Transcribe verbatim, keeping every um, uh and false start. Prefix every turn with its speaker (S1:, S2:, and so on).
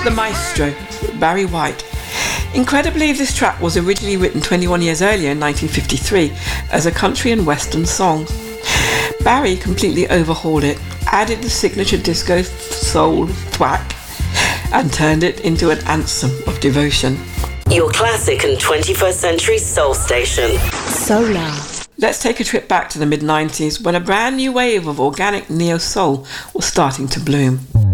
S1: The Maestro, Barry White. Incredibly, this track was originally written twenty-one years earlier in nineteen fifty-three as a country and western song. Barry completely overhauled it, added the signature disco soul thwack, and turned it into an anthem of devotion.
S2: Your classic and twenty-first century soul station.
S3: Solar.
S1: Let's take a trip back to the mid nineties when a brand new wave of organic neo-soul was starting to bloom.